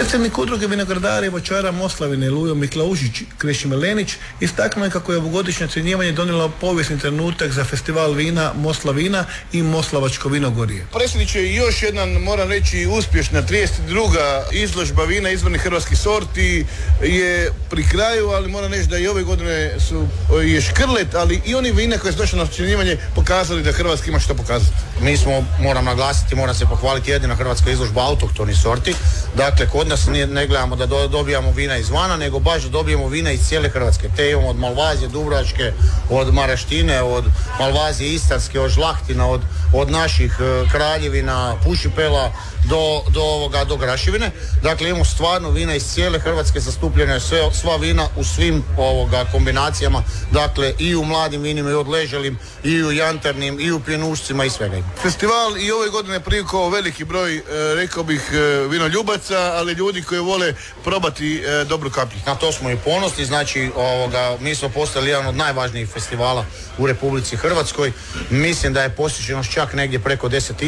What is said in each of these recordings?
Predsjednik udruge vinogradara i voćara Moslavine Lujo Miklaušić Krešimir Lenić istaknuo je kako je ovogodišnje ocjenjivanje donijelo povijesni trenutak za festival vina Moslavina i Moslavačko vinogorje. Predsjedniče, još jedan, moram reći, uspješna 32. izložba vina izvornih hrvatskih sorti je pri kraju, ali moram reći da i ove godine je Škrlet, ali i oni vina koje su došli na ocjenjivanje pokazali da Hrvatska ima što pokazati. Mi smo, moram naglasiti, moram se pohvaliti, jedina hrvatska izložba autohtonih sorti. Dakle, kod nas ne gledamo da dobijamo vina izvana, nego baš da dobijemo vina iz cijele Hrvatske. Te imamo od Malvazije, Dubrovačke, od Maraštine, od Malvazije Istarske, od Žlahtina, od naših Kraljevina, Pušipela do Graševine. Dakle, imamo stvarno vina iz cijele Hrvatske, zastupljene sva vina u svim kombinacijama, dakle i u mladim vinima, i odleželim, i u jantarnim, i u pjenušcima i svega. Festival i ove godine privukao veliki broj, rekao bih, vinoljubaca, ali ljudi koji vole probati dobru kaplju. Na to smo i ponosni, znači mi smo postali jedan od najvažnijih festivala u Republici Hrvatskoj. Mislim da je posjećenost čak negdje preko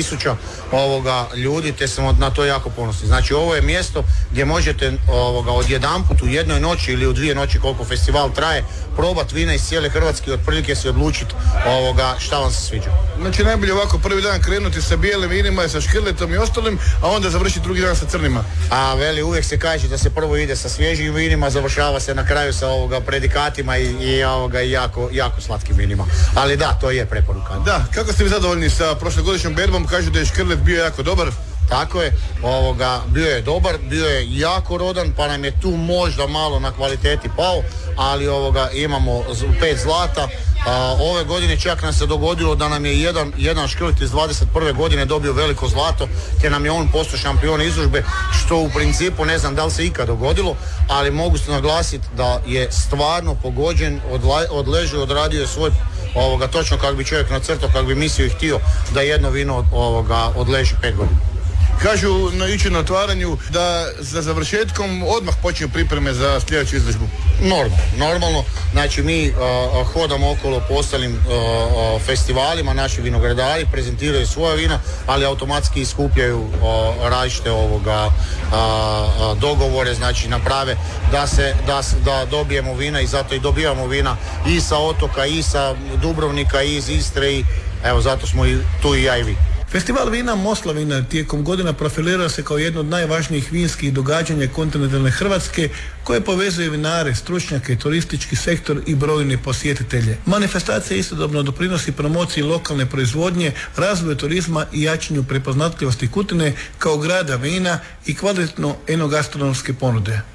10.000 ljudi, te smo na to jako ponosni. Znači, ovo je mjesto gdje možete odjedanput u jednoj noći ili u 2 noći koliko festival traje, probati vina iz cijele Hrvatske i otprilike se odlučiti šta vam se sviđa. Znači, najbolje ovako prvi dan krenuti sa bijelim vinima i sa škrletom i ostalim, a onda završiti drugi dan sa crnima. A uvijek se kaže da se prvo ide sa svježim vinima, završava se na kraju sa predikatima i jako slatkim vinima. Ali da, to je preporuka. Da, kako ste vi zadovoljni sa prošlogodišnjom berbom? Kažu da je škrlet bio jako dobar. Tako je, bio je dobar, bio je jako rodan, pa nam je tu možda malo na kvaliteti pao, ali imamo 5 zlata. Ove godine čak nam se dogodilo da nam je jedan škrlet iz 21. godine dobio veliko zlato, te nam je on postao šampion izložbe, što u principu ne znam da li se ikad dogodilo, ali mogu se naglasiti da je stvarno pogođen, odležio, odradio je svoj točno kako bi čovjek nacrtao, kako bi mislio i htio da jedno vino odleži 5 godina. Kažu jučer na otvaranju da za završetkom odmah počinju pripreme za sljedeću izložbu. Normalno. Znači, mi hodamo okolo po ostalim festivalima, naši vinogradari prezentiraju svoja vina, ali automatski iskupljaju različite dogovore, znači naprave da dobijemo vina, i zato i dobijamo vina i sa otoka, i sa Dubrovnika, i iz Istre, i evo zato smo tu i ja i vi. Festival vina Moslavina tijekom godina profilira se kao jedno od najvažnijih vinskih događanja kontinentalne Hrvatske koje povezuje vinare, stručnjake, turistički sektor i brojne posjetitelje. Manifestacija istodobno doprinosi promociji lokalne proizvodnje, razvoju turizma i jačanju prepoznatljivosti Kutine kao grada vina i kvalitetno enogastronomske ponude.